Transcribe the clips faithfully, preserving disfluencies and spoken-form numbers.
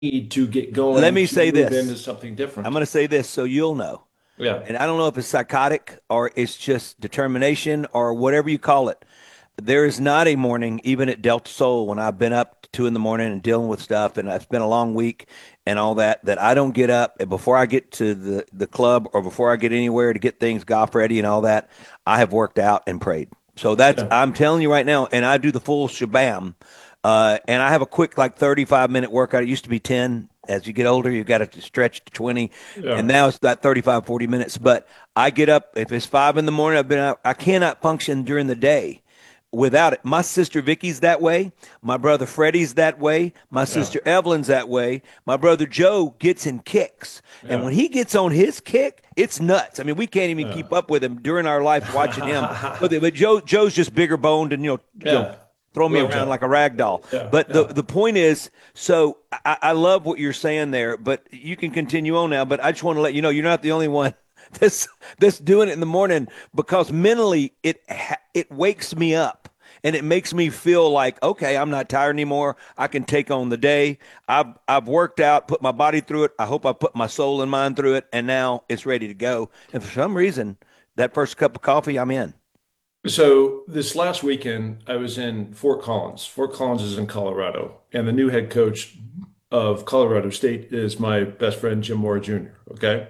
need to get Let going me to say move into this. something I'm different. going to say this so you'll know. Yeah. And I don't know if it's psychotic or it's just determination or whatever you call it. There is not a morning, even at Delta Soul, when I've been up to two in the morning and dealing with stuff, and it's been a long week and all that, that I don't get up and before I get to the the club or before I get anywhere to get things golf ready and all that. I have worked out and prayed. So that's Yeah. I'm telling you right now, and I do the full shabam. Uh, and I have a quick like thirty-five minute workout. It used to be ten. As you get older, you got to stretch to twenty, and Yeah. now it's about thirty-five, forty minutes. But I get up if it's five in the morning. I've been out. I cannot function during the day without it. My sister Vicky's that way. My brother Freddie's that way. My Yeah. sister Evelyn's that way. My brother Joe gets in kicks. And Yeah. when he gets on his kick, it's nuts. I mean, we can't even Yeah. keep up with him during our life watching him. But, but Joe Joe's just bigger boned and you know, you know, Yeah. throw me Well, around yeah. like a rag doll. Yeah. But the Yeah. the point is, so I, I love what you're saying there, but you can continue on now. But I just want to let you know you're not the only one that's that's doing it in the morning because mentally it it wakes me up and it makes me feel like okay, I'm not tired anymore. I can take on the day. I've I've worked out, put my body through it. I hope I put my soul and mind through it, and now it's ready to go. And for some reason, that first cup of coffee, I'm in. So this last weekend, I was in Fort Collins. Fort Collins is in Colorado, and the new head coach of Colorado State is my best friend, Jim Mora Junior Okay.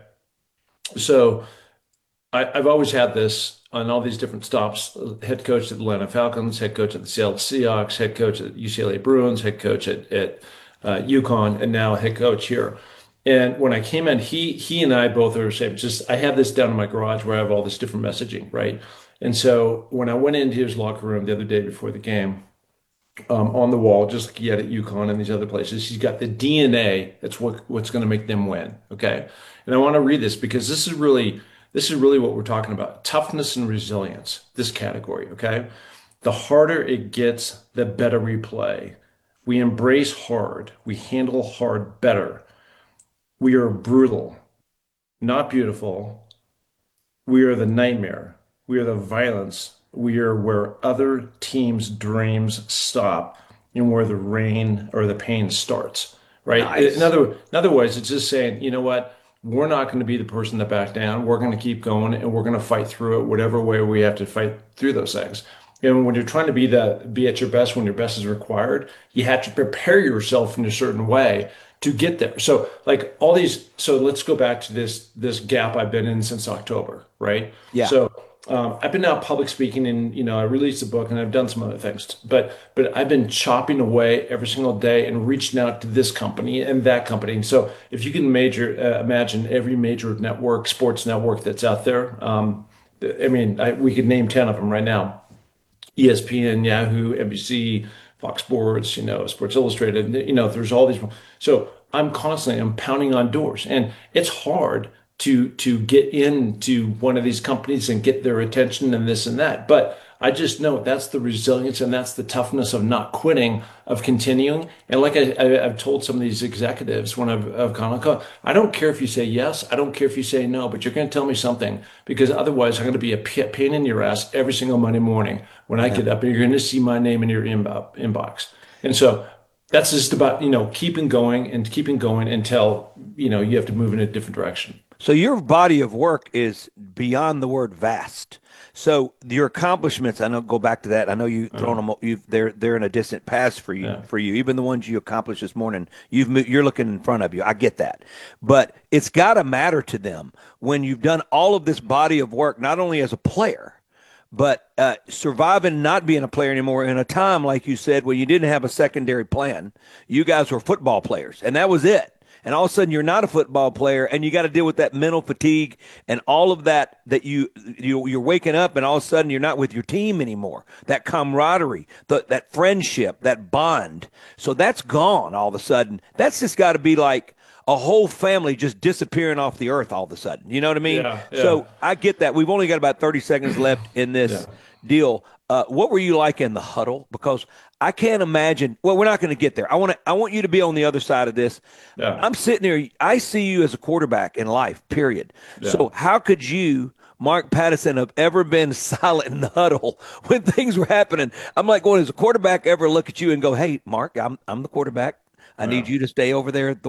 So I, I've always had this on all these different stops, head coach at the Atlanta Falcons, head coach at the Seattle Seahawks, head coach at U C L A Bruins, head coach at, at uh, UConn, and now head coach here. And when I came in, he he and I both are the same. Just I have this down in my garage where I have all this different messaging, right? And so when I went into his locker room the other day before the game, um, on the wall, just like he had at UConn and these other places, he's got the D N A. That's what what's going to make them win. Okay. And I want to read this because this is really this is really what we're talking about. Toughness and resilience, this category. Okay. The harder it gets, the better we play. We embrace hard. We handle hard better. We are brutal, not beautiful. We are the nightmare. We are the violence. We are where other teams' dreams stop and where the rain or the pain starts, right? In Nice. other, in other words, it's just saying, you know what? We're not going to be the person that back down. We're going to keep going and we're going to fight through it, whatever way we have to fight through those things. And when you're trying to be the be at your best when your best is required, you have to prepare yourself in a certain way to get there. So like all these, so let's go back to this this gap I've been in since October, right? Yeah. So um, I've been out public speaking and you know I released a book and I've done some other things, but but I've been chopping away every single day and reaching out to this company and that company. And so if you can major uh, imagine every major network, sports network that's out there, um, I mean I, we could name ten of them right now. E S P N, Yahoo, N B C, Fox Sports, you know, Sports Illustrated, you know, there's all these. So I'm constantly, I'm pounding on doors and it's hard to, to get into one of these companies and get their attention and this and that. But I just know that's the resilience and that's the toughness of not quitting, of continuing. And like I, I, I've told some of these executives when I've, I've gone on call, I don't care if you say yes, I don't care if you say no, but you're going to tell me something because otherwise I'm going to be a pain in your ass every single Monday morning when I Yeah. get up and you're going to see my name in your inbo- inbox. And so that's just about, you know, keeping going and keeping going until, you know, you have to move in a different direction. So your body of work is beyond the word vast. So your accomplishments, I know, go back to that. I know you thrown Uh, them. You they're they're in a distant past for you. yeah. For you, even the ones you accomplished this morning, you've mo- you're looking in front of you. I get that, but it's got to matter to them when you've done all of this body of work, not only as a player, but uh, surviving not being a player anymore in a time like you said when you didn't have a secondary plan. You guys were football players, and that was it. And all of a sudden, you're not a football player, and you got to deal with that mental fatigue and all of that. That you, you you're waking up, and all of a sudden, you're not with your team anymore. That camaraderie, the, that friendship, that bond. So that's gone all of a sudden. That's just got to be like a whole family just disappearing off the earth all of a sudden. You know what I mean? Yeah. Yeah. So I get that. We've only got about thirty seconds left in Yeah. this deal. Uh, what were you like in the huddle? Because I can't imagine. Well, we're not going to get there. I want to. I want you to be on the other side of this. Yeah. I'm sitting there. I see you as a quarterback in life. Period. Yeah. So how could you, Mark Pattison, have ever been silent in the huddle when things were happening? I'm like, going, does a quarterback ever look at you and go, "Hey, Mark, I'm I'm the quarterback. I need Wow. you to stay over there at the